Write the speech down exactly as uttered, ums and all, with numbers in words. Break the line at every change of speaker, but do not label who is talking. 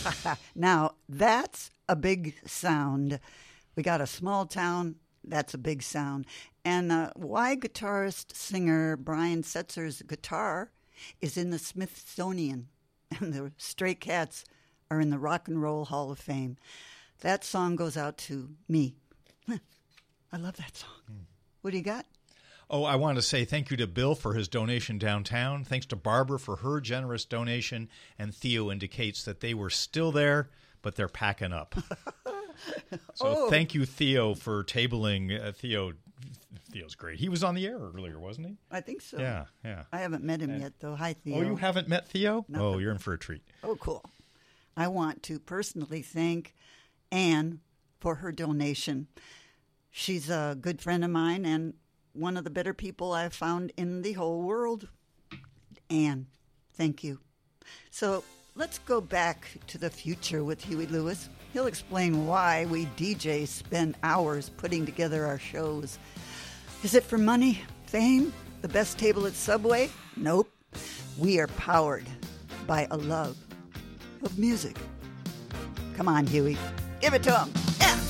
Now, that's a big sound. We got a small town. That's a big sound. And uh, why guitarist singer Brian Setzer's guitar is in the Smithsonian and the Stray Cats are in the Rock and Roll Hall of Fame. That song goes out to me. I love that song. Mm. What do you got?
Oh, I want to say thank you to Bill for his donation downtown. Thanks to Barbara for her generous donation. And Theo indicates that they were still there, but they're packing up. So
oh.
Thank you, Theo, for tabling. Uh, Theo, Theo's great. He was on the air earlier, wasn't he?
I think so.
Yeah, yeah.
I haven't met him
and,
yet, though. Hi, Theo.
Oh, you haven't met Theo?
Nothing.
Oh, you're in for a treat.
Oh, cool. I want to personally thank Anne for her donation. She's a good friend of mine and one of the better people I've found in the whole world. Anne, thank you. So let's go back to the future with Huey Lewis. He'll explain why we D Js spend hours putting together our shows. Is it for money, fame, the best table at Subway? Nope. We are powered by a love of music. Come on, Huey. Give it to him. Yeah.